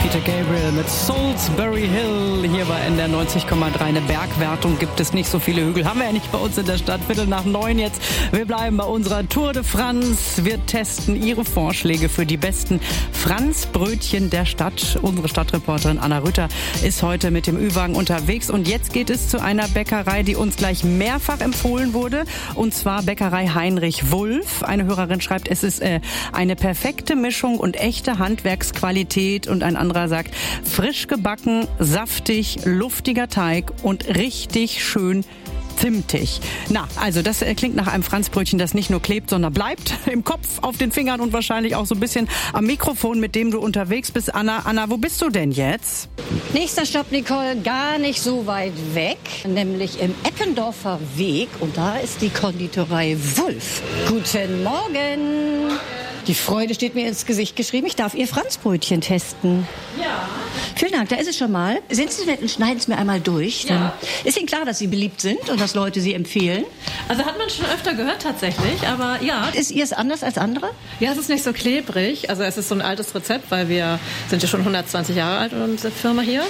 Peter Gabriel mit Salisbury Hill hier bei NDR 90,3. Eine Bergwertung gibt es nicht so viele Hügel. Haben wir ja nicht bei uns in der Stadt. 8:45 jetzt. Wir bleiben bei unserer Tour de France. Wir testen Ihre Vorschläge für die besten Franzbrötchen der Stadt. Unsere Stadtreporterin Anna Rütter ist heute mit dem Ü-Wagen unterwegs. Und jetzt geht es zu einer Bäckerei, die uns gleich mehrfach empfohlen wurde. Und zwar Bäckerei Heinrich Wulff. Eine Hörerin schreibt, es ist eine perfekte Mischung und echte Handwerksqualität. Und ein anderer sagt, frisch gebacken, saftig, luftiger Teig und richtig schön zimtig. Na, also das klingt nach einem Franzbrötchen, das nicht nur klebt, sondern bleibt im Kopf, auf den Fingern und wahrscheinlich auch so ein bisschen am Mikrofon, mit dem du unterwegs bist. Anna, wo bist du denn jetzt? Nächster Stopp, Nicole, gar nicht so weit weg, nämlich im Eppendorfer Weg. Und da ist die Konditorei Wulff. Guten Morgen. Die Freude steht mir ins Gesicht geschrieben. Ich darf Ihr Franzbrötchen testen. Ja. Vielen Dank, da ist es schon mal. Sind Sie nett und schneiden es mir einmal durch? Ja. Dann ist Ihnen klar, dass Sie beliebt sind und dass Leute Sie empfehlen? Also hat man schon öfter gehört tatsächlich, aber ja. Ist Ihrs anders als andere? Ja, es ist nicht so klebrig. Also es ist so ein altes Rezept, weil wir sind ja schon 120 Jahre alt, unsere Firma hier.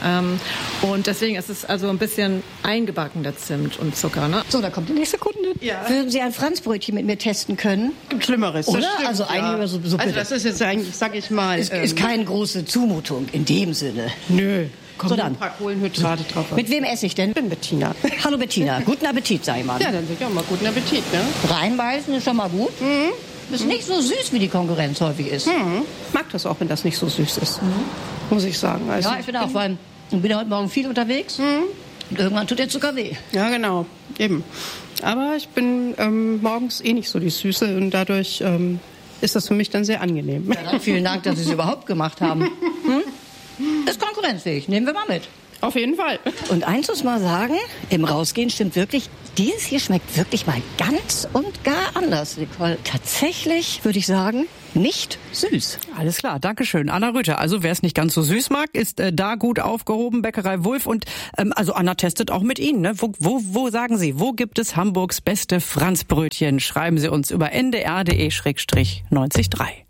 Und deswegen ist es also ein bisschen eingebacken, der Zimt und Zucker. Ne? So, da kommt die nächste Kunde. Ja. Würden Sie ein Franzbrötchen mit mir testen können? Gibt Schlimmeres. Oder? Das stimmt, Also eigentlich so Also bitte. das ist jetzt eigentlich, sag ich mal... Ist keine große Zumutung in dem Sinne. Nö. Kommt So dann. ein paar Kohlenhydrate drauf. Mit wem esse ich denn? Ich bin Bettina. Hallo Bettina, guten Appetit, sag ich mal. Ja, dann sicher mal guten Appetit, ne? Reinbeißen ist schon mal gut. Ist nicht so süß, wie die Konkurrenz häufig ist. Ich mag das auch, wenn das nicht so süß ist. Muss ich sagen. Also, Ja, ich bin auch, weil ich bin heute Morgen viel unterwegs. Und irgendwann tut der Zucker weh. Ja, genau. Eben. Aber ich bin morgens eh nicht so die Süße und dadurch ist das für mich dann sehr angenehm. Ja, dann vielen Dank, dass Sie es überhaupt gemacht haben. Ist konkurrenzfähig, nehmen wir mal mit. Auf jeden Fall. Und eins muss mal sagen, im Rausgehen stimmt wirklich, dieses hier schmeckt wirklich mal ganz und gar anders, Nicole. Tatsächlich, würde ich sagen, nicht süß. Alles klar, Dankeschön. Anna Rütter. Also wer es nicht ganz so süß mag, ist da gut aufgehoben. Bäckerei Wulff. Und also Anna testet auch mit Ihnen. Ne? Wo sagen Sie, wo gibt es Hamburgs beste Franzbrötchen? Schreiben Sie uns über ndr.de/90.3.